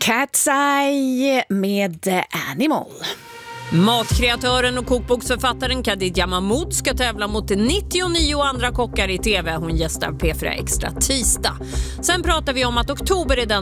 Cat's Eye med Animal. Matkreatören och kokboksförfattaren Khadija Mahmood ska tävla mot 99 andra kockar i TV. Hon gästar P4 Extra tisdag. Sen pratar vi om att oktober är den